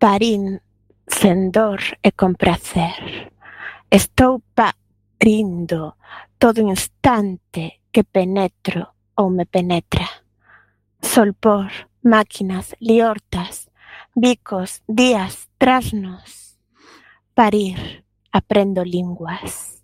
Parín sen dor e con pracer. Estou parindo todo instante que penetro ou me penetra. Solpor, máquinas, liortas, bicos, días, trasnos. Parir, aprendo linguas.